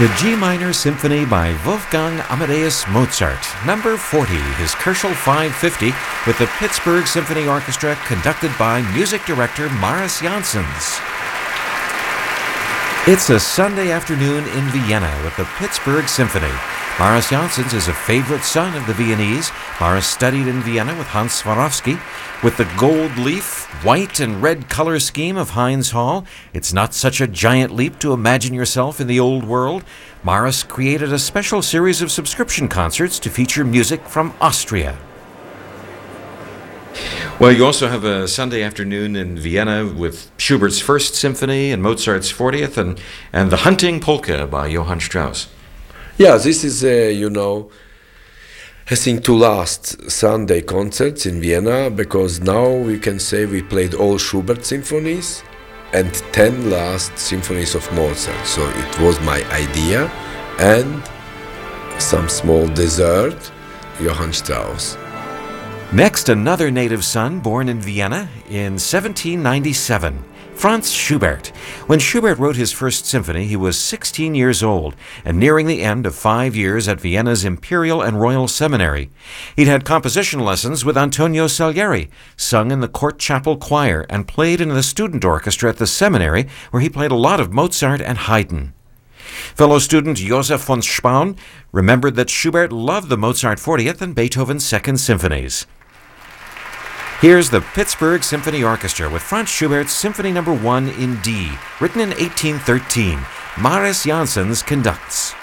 The G minor symphony by Wolfgang Amadeus Mozart, number 40, his Köchel 550, with the Pittsburgh Symphony Orchestra, conducted by music director Maris Janssens. It's a Sunday afternoon in Vienna with the Pittsburgh Symphony. Maris Janssens is a favorite son of the Viennese. Maris studied in Vienna with Hans Swarovski. With the gold leaf, white and red color scheme of Heinz Hall, it's not such a giant leap to imagine yourself in the old world. Maris created a special series of subscription concerts to feature music from Austria. Well, you also have a Sunday afternoon in Vienna with Schubert's First Symphony and Mozart's 40th and the Hunting Polka by Johann Strauss. Yeah, this is, I think, two last Sunday concerts in Vienna, because now we can say we played all Schubert symphonies and 10 last symphonies of Mozart. So it was my idea, and some small dessert, Johann Strauss. Next, another native son born in Vienna in 1797. Franz Schubert. When Schubert wrote his First Symphony, he was 16 years old and nearing the end of 5 years at Vienna's Imperial and Royal Seminary. He'd had composition lessons with Antonio Salieri, sung in the court chapel choir, and played in the student orchestra at the seminary, where he played a lot of Mozart and Haydn. Fellow student Josef von Spaun remembered that Schubert loved the Mozart 40th and Beethoven's Second Symphonies. Here's the Pittsburgh Symphony Orchestra with Franz Schubert's Symphony No. 1 in D, written in 1813. Maris Janssens conducts.